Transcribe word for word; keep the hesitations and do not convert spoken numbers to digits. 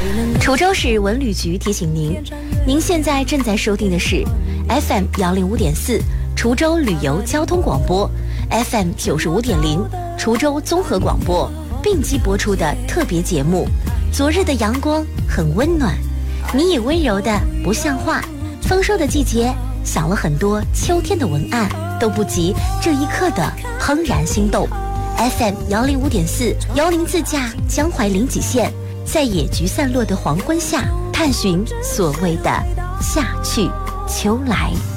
滁州市文旅局提醒您，您现在正在收听的是 F M 幺零五点四滁州旅游交通广播， F M 九十五点零滁州综合广播并机播出的特别节目。昨日的阳光很温暖，你也温柔的不像话。丰收的季节，想了很多秋天的文案，都不及这一刻的怦然心动。F M 幺零五点四幺零自驾江淮临济县，在野菊散落的黄昏下，探寻所谓的夏去秋来。